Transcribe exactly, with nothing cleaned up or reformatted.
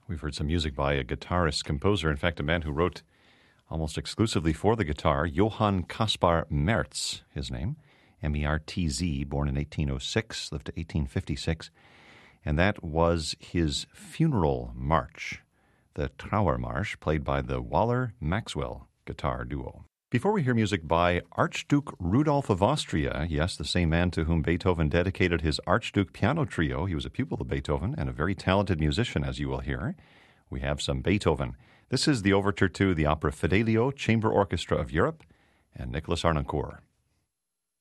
We've heard some music by a guitarist, composer, in fact, a man who wrote almost exclusively for the guitar, Johann Caspar Merz, his name, M E R T Z, born in eighteen oh six, lived to eighteen fifty-six, and that was his funeral march, the Trauermarsch, played by the Waller-Maxwell guitar duo. Before we hear music by Archduke Rudolph of Austria, yes, the same man to whom Beethoven dedicated his Archduke Piano Trio. He was a pupil of Beethoven and a very talented musician, as you will hear. We have some Beethoven. This is the overture to the opera Fidelio, Chamber Orchestra of Europe, and Nicholas Harnoncourt.